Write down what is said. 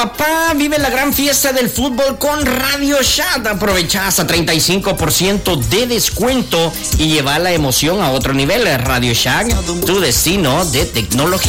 Papá, vive la gran fiesta del fútbol con Radio Shack. Aprovecha hasta 35% de descuento y lleva la emoción a otro nivel. Radio Shack, tu destino de tecnología.